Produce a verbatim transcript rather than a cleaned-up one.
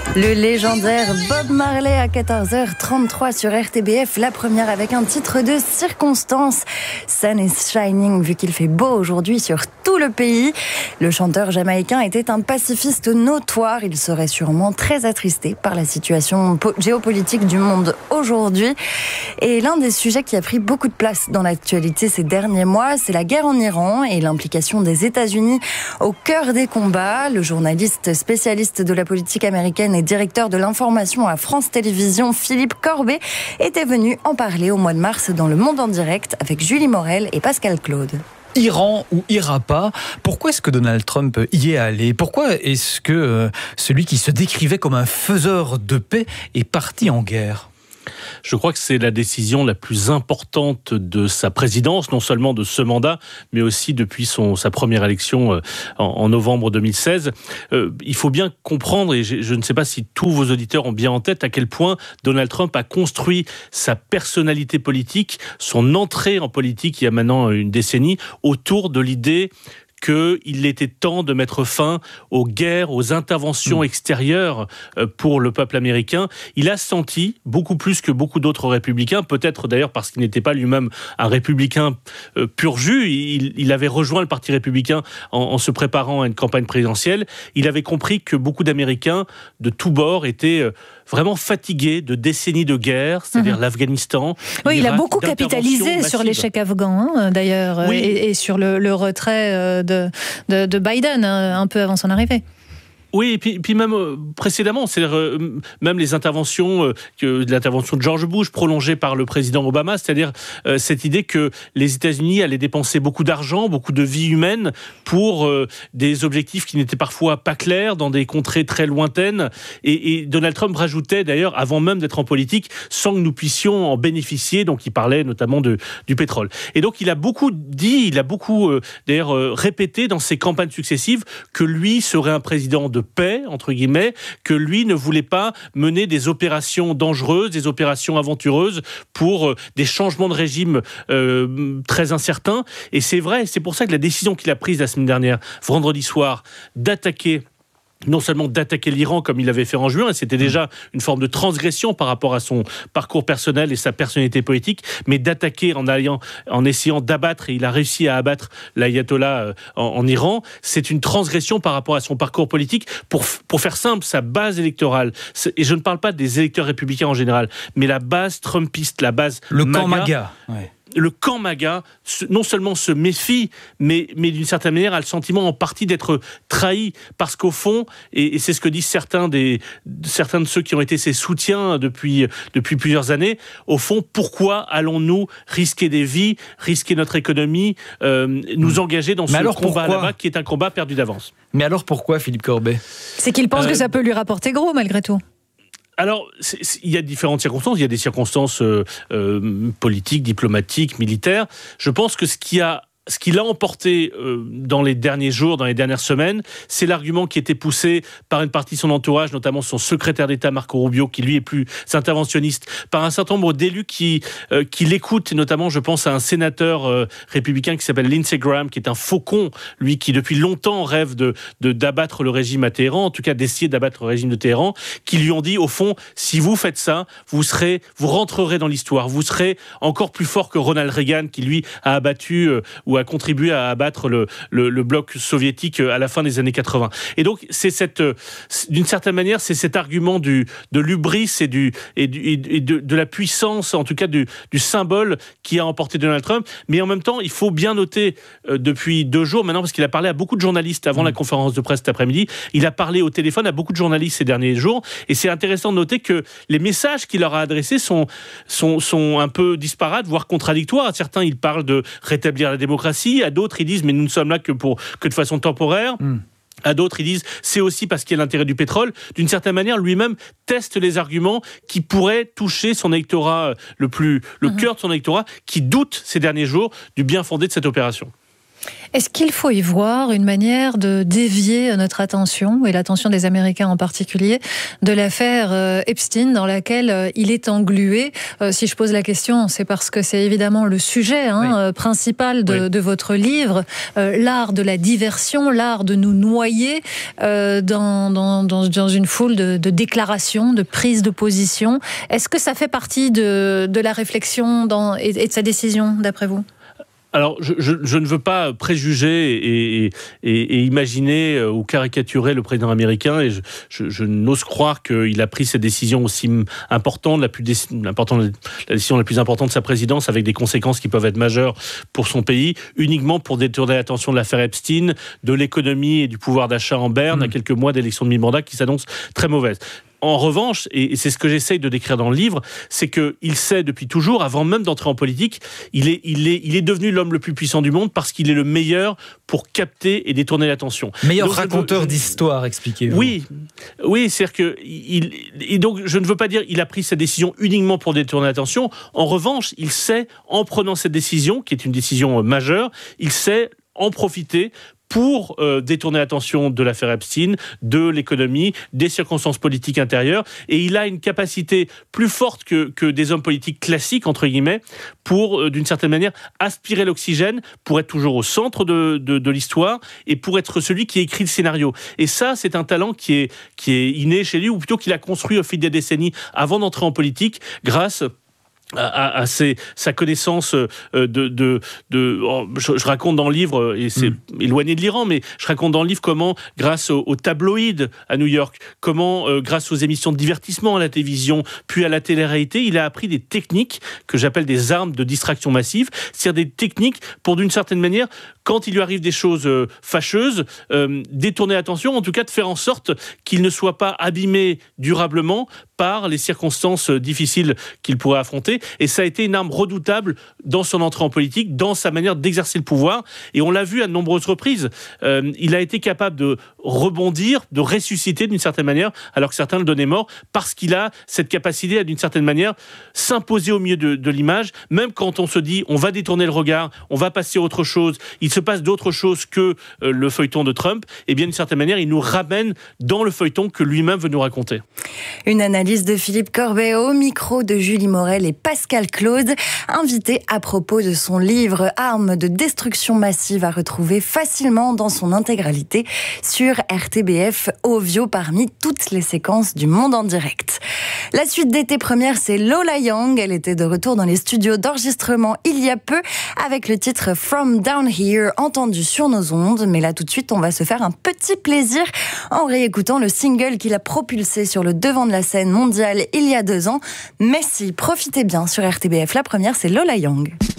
Le légendaire Bob Marley à quatorze heures trente-trois sur R T B F, la première avec un titre de circonstance. Sun is shining, vu qu'il fait beau aujourd'hui sur tout le pays. Le chanteur jamaïcain était un pacifiste notoire. Il serait sûrement très attristé par la situation po- géopolitique du monde aujourd'hui. Et l'un des sujets qui a pris beaucoup de place dans l'actualité ces derniers mois, c'est la guerre en Iran et l'implication des États-Unis au cœur des combats. Le journaliste spécialiste de la politique américaine et directeur de l'information à France Télévisions, Philippe Corbet, était venu en parler au mois de mars dans Le Monde en direct avec Julie Morel et Pascal Claude. Iran ou ira pas, pourquoi est-ce que Donald Trump y est allé ? Pourquoi est-ce que euh, celui qui se décrivait comme un faiseur de paix est parti en guerre ? Je crois que c'est la décision la plus importante de sa présidence, non seulement de ce mandat, mais aussi depuis son, sa première élection euh, en, en novembre deux mille seize. Euh, il faut bien comprendre, et je, je ne sais pas si tous vos auditeurs ont bien en tête, à quel point Donald Trump a construit sa personnalité politique, son entrée en politique il y a maintenant une décennie, autour de l'idée qu'il était temps de mettre fin aux guerres, aux interventions extérieures pour le peuple américain. Il a senti, beaucoup plus que beaucoup d'autres républicains, peut-être d'ailleurs parce qu'il n'était pas lui-même un républicain pur jus, il, il avait rejoint le Parti républicain en, en se préparant à une campagne présidentielle. Il avait compris que beaucoup d'Américains de tous bords étaient vraiment fatigués de décennies de guerre, c'est-à-dire mmh. l'Afghanistan. Oui, il a beaucoup capitalisé massive. sur l'échec afghan, hein, d'ailleurs, oui. et, et sur le, le retrait de, de, de Biden, un peu avant son arrivée. Oui, et puis, puis même euh, précédemment, c'est-à-dire euh, même les interventions, euh, que, l'intervention de George Bush prolongée par le président Obama, c'est-à-dire euh, cette idée que les États-Unis allaient dépenser beaucoup d'argent, beaucoup de vies humaines pour euh, des objectifs qui n'étaient parfois pas clairs, dans des contrées très lointaines. Et, et Donald Trump rajoutait d'ailleurs, avant même d'être en politique, sans que nous puissions en bénéficier. Donc il parlait notamment de, du pétrole. Et donc il a beaucoup dit, il a beaucoup euh, d'ailleurs euh, répété dans ses campagnes successives que lui serait un président de de paix, entre guillemets, que lui ne voulait pas mener des opérations dangereuses, des opérations aventureuses pour euh, des changements de régime euh, très incertains. Et c'est vrai, c'est pour ça que la décision qu'il a prise la semaine dernière, vendredi soir, d'attaquer non seulement d'attaquer l'Iran comme il l'avait fait en juin, et c'était déjà une forme de transgression par rapport à son parcours personnel et sa personnalité politique, mais d'attaquer en, alliant, en essayant d'abattre, et il a réussi à abattre l'ayatollah en, en Iran, c'est une transgression par rapport à son parcours politique. Pour, pour faire simple, sa base électorale, et je ne parle pas des électeurs républicains en général, mais la base trumpiste, la base Le MAGA, camp MAGA, ouais. Le camp MAGA, non seulement se méfie, mais, mais d'une certaine manière a le sentiment en partie d'être trahi, parce qu'au fond, et, et c'est ce que disent certains, des, certains de ceux qui ont été ses soutiens depuis, depuis plusieurs années, au fond, pourquoi allons-nous risquer des vies, risquer notre économie, euh, nous engager dans mais ce combat là-bas, qui est un combat perdu d'avance. Mais alors pourquoi, Philippe Corbet ? C'est qu'il pense euh, que ça peut lui rapporter gros, malgré tout. Alors, c'est, c'est, il y a différentes circonstances. Il y a des circonstances euh, euh, politiques, diplomatiques, militaires. Je pense que ce qui a Ce qui l'a emporté euh, dans les derniers jours, dans les dernières semaines, c'est l'argument qui était poussé par une partie de son entourage, notamment son secrétaire d'État Marco Rubio, qui lui est plus interventionniste, par un certain nombre d'élus qui, euh, qui l'écoutent, et notamment je pense à un sénateur euh, républicain qui s'appelle Lindsey Graham, qui est un faucon, lui qui depuis longtemps rêve de, de, d'abattre le régime à Téhéran, en tout cas d'essayer d'abattre le régime de Téhéran, qui lui ont dit, au fond, si vous faites ça, vous serez, vous rentrerez dans l'histoire, vous serez encore plus fort que Ronald Reagan, qui lui a abattu euh, ou a contribué à abattre le, le, le bloc soviétique à la fin des années quatre-vingts. Et donc, c'est cette, d'une certaine manière, c'est cet argument du, de l'hubris et, du, et, du, et de, de la puissance, en tout cas du, du symbole qui a emporté Donald Trump. Mais en même temps, il faut bien noter euh, depuis deux jours maintenant, parce qu'il a parlé à beaucoup de journalistes avant mmh. la conférence de presse cet après-midi, il a parlé au téléphone à beaucoup de journalistes ces derniers jours, et c'est intéressant de noter que les messages qu'il leur a adressés sont, sont, sont un peu disparates, voire contradictoires. À certains, il parle de rétablir la démocratie, à d'autres, ils disent, mais nous ne sommes là que, pour, que de façon temporaire. Mm. À d'autres, ils disent, c'est aussi parce qu'il y a l'intérêt du pétrole. D'une certaine manière, lui-même teste les arguments qui pourraient toucher son électorat, le, plus, le mm-hmm. cœur de son électorat, qui doute ces derniers jours du bien fondé de cette opération. Est-ce qu'il faut y voir une manière de dévier notre attention, et l'attention des Américains en particulier, de l'affaire Epstein dans laquelle il est englué? Si je pose la question, c'est parce que c'est évidemment le sujet hein, oui. principal de, oui. de votre livre, euh, l'art de la diversion, l'art de nous noyer euh, dans, dans, dans, dans une foule de, de déclarations, de prises de position. Est-ce que ça fait partie de, de la réflexion dans, et, et de sa décision, d'après vous ? Alors, je, je, je ne veux pas préjuger et, et, et imaginer ou caricaturer le président américain, et je, je, je n'ose croire qu'il a pris cette décision aussi importante, la, plus dé, importante, la décision la plus importante de sa présidence, avec des conséquences qui peuvent être majeures pour son pays, uniquement pour détourner l'attention de l'affaire Epstein, de l'économie et du pouvoir d'achat en berne, mmh. à quelques mois d'élection de mi-mandat qui s'annonce très mauvaise. En revanche, et c'est ce que j'essaye de décrire dans le livre, c'est qu'il sait depuis toujours, avant même d'entrer en politique, il est, il est, il est devenu l'homme le plus puissant du monde parce qu'il est le meilleur pour capter et détourner l'attention. Meilleur donc, raconteur veux, d'histoire, expliquez-vous. Oui, oui, c'est-à-dire que, il, et donc je ne veux pas dire qu'il a pris cette décision uniquement pour détourner l'attention. En revanche, il sait, en prenant cette décision, qui est une décision majeure, il sait en profiter pour euh, détourner l'attention de l'affaire Epstein, de l'économie, des circonstances politiques intérieures. Et il a une capacité plus forte que, que des hommes politiques classiques, entre guillemets, pour, euh, d'une certaine manière, aspirer l'oxygène, pour être toujours au centre de, de, de l'histoire et pour être celui qui écrit le scénario. Et ça, c'est un talent qui est, qui est inné chez lui, ou plutôt qu'il a construit au fil des décennies avant d'entrer en politique, grâce à, à ses, sa connaissance de... de, de oh, je, je raconte dans le livre, et c'est mmh. éloigné de l'Iran, mais je raconte dans le livre comment, grâce aux, aux tabloïds à New York, comment, euh, grâce aux émissions de divertissement à la télévision, puis à la télé-réalité, il a appris des techniques que j'appelle des armes de distraction massive, c'est-à-dire des techniques pour, d'une certaine manière, quand il lui arrive des choses euh, fâcheuses, euh, détourner l'attention, en tout cas de faire en sorte qu'il ne soit pas abîmé durablement par les circonstances difficiles qu'il pourrait affronter. Et ça a été une arme redoutable dans son entrée en politique, dans sa manière d'exercer le pouvoir. Et on l'a vu à de nombreuses reprises. Euh, il a été capable de rebondir, de ressusciter d'une certaine manière, alors que certains le donnaient mort, parce qu'il a cette capacité à, d'une certaine manière, s'imposer au milieu de, de l'image, même quand on se dit on va détourner le regard, on va passer à autre chose, il se passe d'autres choses que euh, le feuilleton de Trump, et bien d'une certaine manière, il nous ramène dans le feuilleton que lui-même veut nous raconter. Une analyse de Philippe Corbet au micro de Julie Morel et Pascal Claude, invité à propos de son livre Armes de destruction massive, à retrouver facilement dans son intégralité sur R T B F Ovio parmi toutes les séquences du Monde en direct. La suite d'été première, c'est Lola Young. Elle était de retour dans les studios d'enregistrement il y a peu avec le titre From Down Here, entendu sur nos ondes. Mais là tout de suite, on va se faire un petit plaisir en réécoutant le single qu'il a propulsé sur le devant de la scène mondiale il y a deux ans. Messi, profitez bien sur R T B F. La première, c'est Lola Young.